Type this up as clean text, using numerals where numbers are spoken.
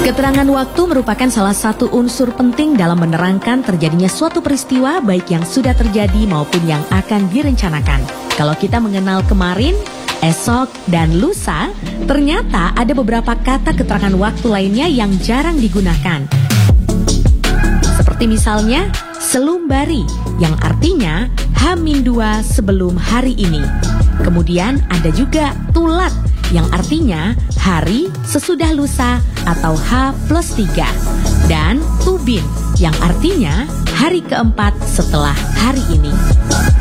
Keterangan waktu merupakan salah satu unsur penting dalam menerangkan terjadinya suatu peristiwa baik yang sudah terjadi maupun yang akan direncanakan. Kalau kita mengenal kemarin, esok, dan lusa, ternyata ada beberapa kata keterangan waktu lainnya yang jarang digunakan. Seperti misalnya, selumbari, yang artinya H-2 sebelum hari ini. Kemudian ada juga tulat, yang artinya hari sesudah lusa atau H+3. Dan tubin, yang artinya hari keempat setelah hari ini.